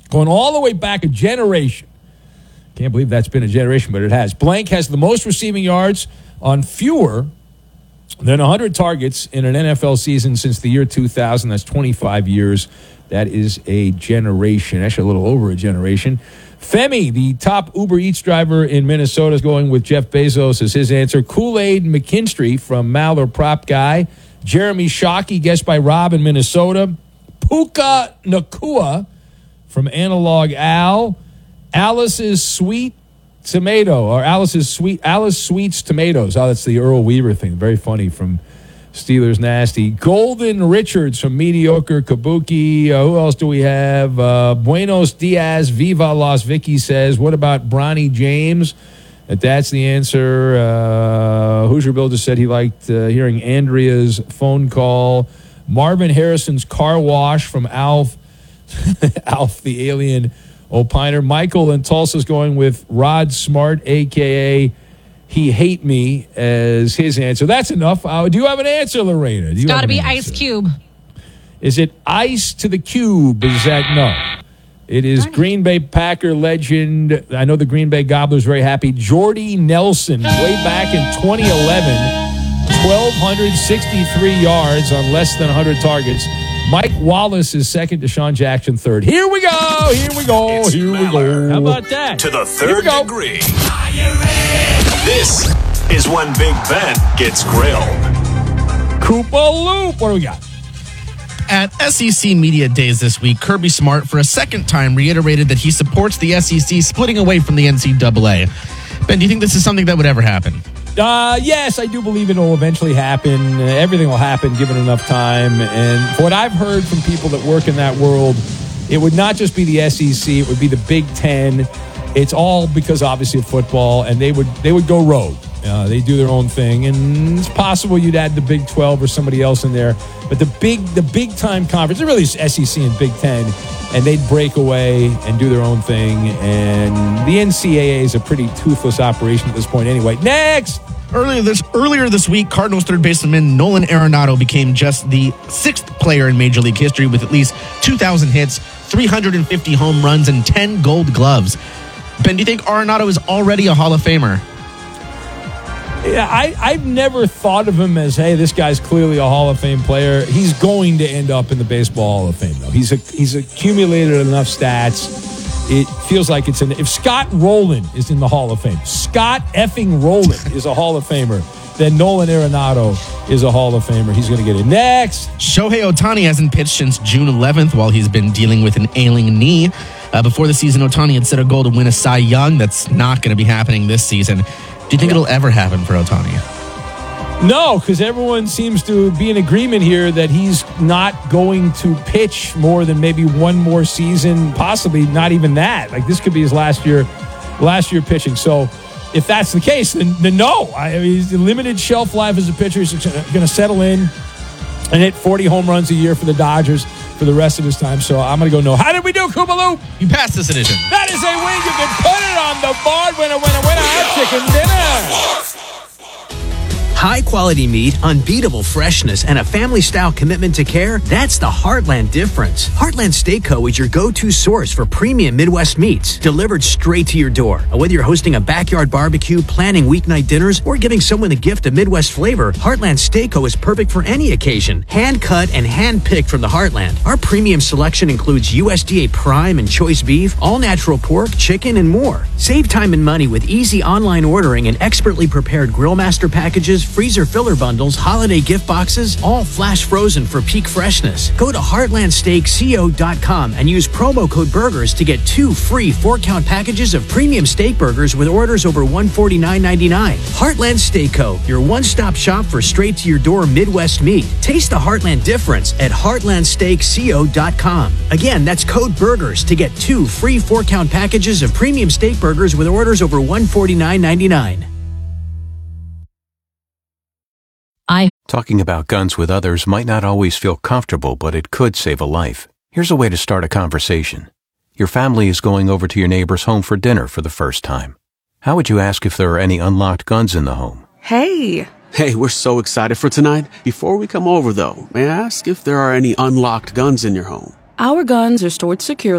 Going all the way back a generation. Can't believe that's been a generation, but it has. Blank has the most receiving yards on fewer than 100 targets in an NFL season since the year 2000. That's 25 years. That is a generation. Actually, a little over a generation. Femi, the top Uber Eats driver in Minnesota, is going with Jeff Bezos as his answer. Kool-Aid McKinstry from Maller Prop Guy. Jeremy Shockey, guessed by Rob in Minnesota. Puka Nakua from Analog Al. Alice's Sweet Tomato, or Alice Sweets Tomatoes. Oh, that's the Earl Weaver thing. Very funny from Steelers Nasty. Golden Richards from Mediocre Kabuki. Who else do we have? Buenos Dias, Viva Las Vicky says, what about Bronny James? That's the answer. Hoosier Bill just said he liked hearing Andrea's phone call. Marvin Harrison's car wash from Alf, Alf the Alien Opiner. Michael in Tulsa's going with Rod Smart, a.k.a. He Hate Me, as his answer. That's enough. Do you have an answer, Lorena? It's got to be Ice Cube. Is it Ice to the Cube? Is that no? It is Green Bay Packer legend. I know the Green Bay Gobblers very happy. Jordy Nelson, way back in 2011, 1,263 yards on less than 100 targets. Mike Wallace is second, Deshaun Jackson third. Here we go. How about that? To the third degree. This is when Big Ben gets grilled. Koopa Loop. What do we got? At SEC Media Days this week, Kirby Smart, for a second time, reiterated that he supports the SEC splitting away from the NCAA. Ben, do you think this is something that would ever happen? Yes, I do believe it will eventually happen. Everything will happen given enough time. And for what I've heard from people that work in that world, it would not just be the SEC, it would be the Big Ten. It's all because, obviously, of football, and they would go rogue. They do their own thing, and it's possible you'd add the Big 12 or somebody else in there. But the big time conference, it really is SEC and Big Ten, and they'd break away and do their own thing. And the NCAA is a pretty toothless operation at this point anyway. Next! Earlier this week, Cardinals third baseman Nolan Arenado became just the sixth player in Major League history with at least 2,000 hits, 350 home runs, and 10 Gold Gloves. Ben, do you think Arenado is already a Hall of Famer? Yeah, I've never thought of him as, hey, this guy's clearly a Hall of Fame player. He's going to end up in the Baseball Hall of Fame, though. He's accumulated enough stats. It feels like if Scott Rowland is in the Hall of Fame, Scott effing Rowland is a Hall of Famer, then Nolan Arenado is a Hall of Famer. He's going to get it. Next! Shohei Ohtani hasn't pitched since June 11th while he's been dealing with an ailing knee. Before the season, Ohtani had set a goal to win a Cy Young. That's not going to be happening this season. Do you think it'll ever happen for Ohtani? No, because everyone seems to be in agreement here that he's not going to pitch more than maybe one more season, possibly not even that. Like, this could be his last year pitching. So if that's the case, then no. I mean, he's a limited shelf life as a pitcher. He's going to settle in and hit 40 home runs a year for the Dodgers for the rest of his time. So I'm going to go no. How did we do, Koopa Loop? You passed this edition. That is a win. You can put it on the board. Winner. Chicken dinner. High-quality meat, unbeatable freshness, and a family-style commitment to care, that's the Heartland difference. Heartland Steak Co. is your go-to source for premium Midwest meats, delivered straight to your door. Whether you're hosting a backyard barbecue, planning weeknight dinners, or giving someone the gift of Midwest flavor, Heartland Steak Co. is perfect for any occasion. Hand-cut and hand-picked from the Heartland. Our premium selection includes USDA Prime and Choice Beef, all-natural pork, chicken, and more. Save time and money with easy online ordering and expertly prepared Grillmaster packages, freezer filler bundles, holiday gift boxes, all flash frozen for peak freshness. Go to heartlandsteakco.com and use promo code BURGERS to get 2 free 4-count packages of premium steak burgers with orders over $149.99. Heartland Steak Co., your one-stop shop for straight-to-your-door Midwest meat. Taste the Heartland difference at heartlandsteakco.com. Again, that's code BURGERS to get 2 free 4-count packages of premium steak burgers with orders over $149.99. Talking about guns with others might not always feel comfortable, but it could save a life. Here's a way to start a conversation. Your family is going over to your neighbor's home for dinner for the first time. How would you ask if there are any unlocked guns in the home? Hey, we're so excited for tonight. Before we come over, though, may I ask if there are any unlocked guns in your home? Our guns are stored securely